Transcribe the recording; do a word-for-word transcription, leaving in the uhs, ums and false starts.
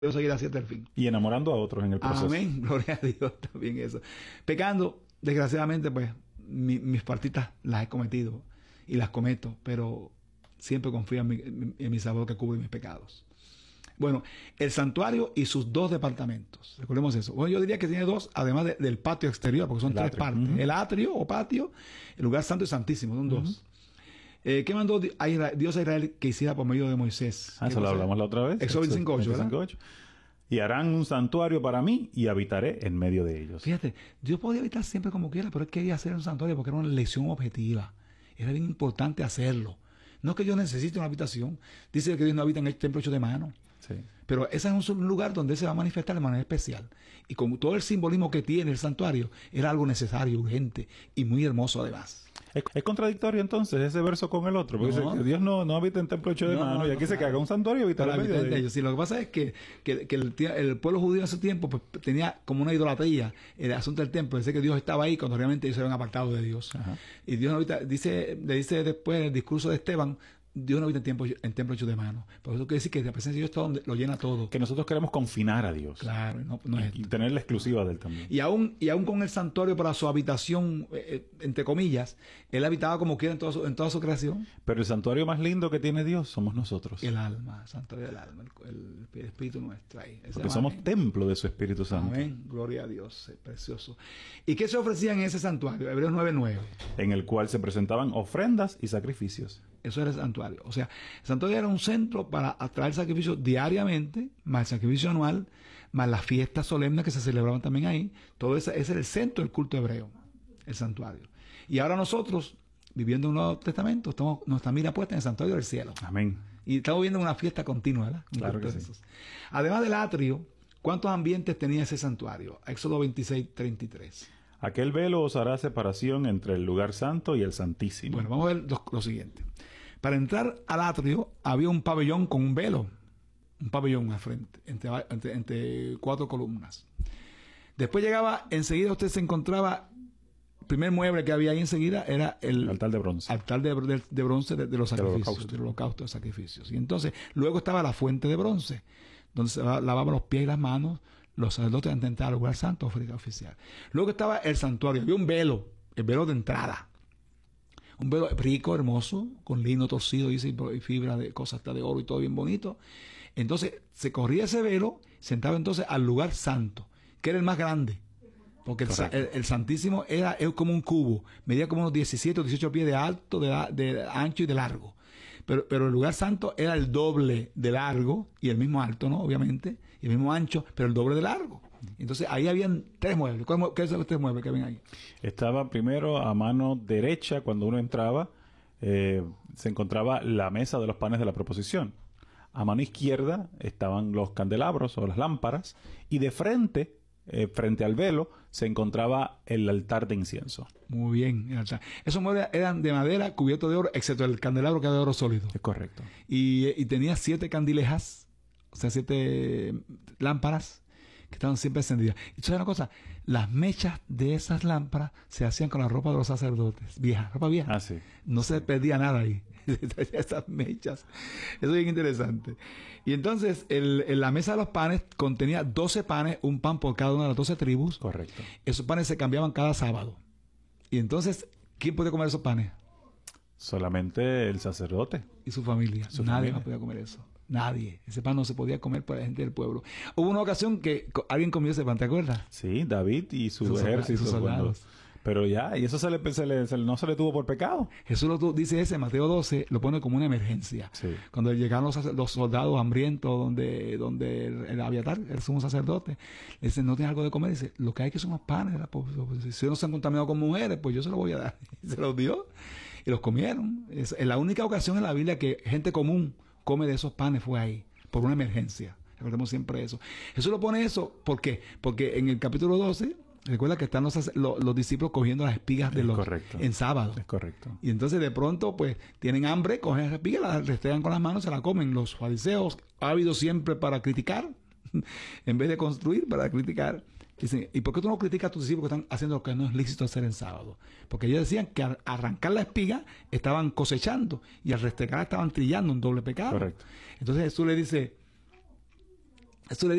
Yo seguir así hasta el fin. Y enamorando a otros en el proceso. Amén, gloria a Dios también eso. Pecando, desgraciadamente, pues, mi, mis partitas las he cometido y las cometo, pero siempre confío en mi, en mi Salvador que cubre mis pecados. Bueno, el santuario y sus dos departamentos. Recordemos eso. Bueno, yo diría que tiene dos, además de, del patio exterior, porque son el tres atrio. partes. Uh-huh. El atrio o patio, el lugar santo y santísimo, son uh-huh. dos. Eh, ¿Qué mandó a Israel, Dios a Israel que hiciera por medio de Moisés? Ah, eso lo hablamos la otra vez. Éxodo veinticinco ocho. Y harán un santuario para mí y habitaré en medio de ellos. Fíjate, Dios podía habitar siempre como quiera, pero él quería hacer un santuario porque era una lección objetiva. Era bien importante hacerlo. No es que yo necesite una habitación. Dice que Dios no habita en el templo hecho de mano. Sí. Pero ese es un lugar donde Él se va a manifestar de manera especial. Y con todo el simbolismo que tiene el santuario, era algo necesario, urgente y muy hermoso además. Es, es contradictorio entonces ese verso con el otro, porque no. dice que Dios no, no habita en templo hecho de no, mano, no, y aquí no, se claro. caga un santuario y habitará en medio de ellos. Sí, lo que pasa es que, que, que el, el pueblo judío en ese tiempo pues, tenía como una idolatría el asunto del templo, dice que Dios estaba ahí cuando realmente ellos se habían apartado de Dios. Ajá. Y Dios no habita, dice, le dice después el discurso de Esteban, Dios no habita en, tiempo, en templo hecho de mano. Por eso quiere decir que la presencia de Dios está donde lo llena todo. Que nosotros queremos confinar a Dios. Claro. No, no es y, y tener la exclusiva de Él también. Y aún, y aún con el santuario para su habitación, eh, entre comillas, Él habitaba como quiera en toda, su, en toda su creación. Pero el santuario más lindo que tiene Dios somos nosotros. El alma, el santuario del alma, el, el espíritu nuestro ahí. Porque somos amén. Templo de su Espíritu Santo. Amén. Gloria a Dios. Es precioso. ¿Y qué se ofrecía en ese santuario? Hebreos nueve nueve. En el cual se presentaban ofrendas y sacrificios. Eso era el santuario. O sea, el santuario era un centro para atraer sacrificios diariamente, más el sacrificio anual, más las fiestas solemnes que se celebraban también ahí. Todo ese, ese era el centro del culto hebreo, el santuario. Y ahora nosotros, viviendo un Nuevo Testamento, estamos, nuestra mira puesta en el santuario del cielo. Amén. Y estamos viendo una fiesta continua, ¿verdad? Un claro que sí. Además del atrio, ¿cuántos ambientes tenía ese santuario? Éxodo veintiséis treinta y tres. Aquel velo os hará separación entre el lugar santo y el santísimo. Bueno, vamos a ver lo, lo siguiente. Para entrar al atrio había un pabellón con un velo, un pabellón al frente, entre, entre, entre cuatro columnas. Después llegaba, enseguida usted se encontraba, el primer mueble que había ahí enseguida era el, el altar de bronce. Altar de, de, de bronce de, de los sacrificios, holocausto. del holocausto de sacrificios. Y entonces, luego estaba la fuente de bronce, donde se lavaban los pies y las manos los sacerdotes antes de entrar al lugar santo oficial. Luego estaba el santuario, había un velo, el velo de entrada. Un velo rico, hermoso, con lino torcido, dice, y fibra de cosas hasta de oro y todo bien bonito. Entonces, se corría ese velo, se entraba entonces al lugar santo, que era el más grande. Porque el, el, el Santísimo era, era como un cubo, medía como unos diecisiete o dieciocho pies de alto, de, de ancho y de largo. Pero, pero el lugar santo era el doble de largo, y el mismo alto, ¿no? Obviamente, y el mismo ancho, pero el doble de largo. Entonces ahí habían tres muebles. ¿Qué son los tres muebles que habían ahí? Estaba primero a mano derecha, cuando uno entraba, eh, se encontraba la mesa de los panes de la proposición. A mano izquierda estaban los candelabros o las lámparas, y de frente, eh, frente al velo, se encontraba el altar de incienso. Muy bien, el altar. Esos muebles eran de madera cubiertos de oro, excepto el candelabro que era de oro sólido. Es correcto. Y, y tenía siete candilejas, o sea, siete lámparas, que estaban siempre encendidas. Y tú sabes una cosa, las mechas de esas lámparas se hacían con la ropa de los sacerdotes, vieja, ropa vieja. Ah, sí. No se perdía nada ahí. Esas mechas. Eso es bien interesante. Y entonces, el, el, la mesa de los panes contenía doce panes, un pan por cada una de las doce tribus. Correcto. Esos panes se cambiaban cada sábado. Y entonces, ¿quién podía comer esos panes? Solamente el sacerdote. Y su familia. Su Nadie familia. más podía comer eso. Nadie. Ese pan no se podía comer por la gente del pueblo. Hubo una ocasión que alguien comió ese pan, ¿te acuerdas? Sí, David y su sus ejército. sus soldados. Bueno, pero ya, y eso se le, se le, se le, no se le tuvo por pecado. Jesús lo dice ese, Mateo doce, lo pone como una emergencia. Sí. Cuando llegaron los, los soldados hambrientos donde, donde el, el Abiatar, el sumo sacerdote, le dice, no tiene algo de comer. Dice, lo que hay que son los panes de la oposición. Si no se han contaminado con mujeres, pues yo se los voy a dar. Y se los dio y los comieron. Es, es la única ocasión en la Biblia que gente común come de esos panes fue ahí, por una emergencia. Recordemos siempre eso. Jesús lo pone eso, ¿por qué? Porque en el capítulo doce, recuerda que están los, los, los discípulos cogiendo las espigas de es los correcto. en sábado. Es correcto. Y entonces de pronto, pues, tienen hambre, cogen las espigas, las restregan con las manos, se la comen. Los fariseos, ávidos siempre para criticar, en vez de construir, para criticar. Dicen, ¿y por qué tú no criticas a tus discípulos que están haciendo lo que no es lícito hacer en sábado? Porque ellos decían que al arrancar la espiga estaban cosechando y al restregar estaban trillando un doble pecado. Correcto. Entonces Jesús le dice, Eso le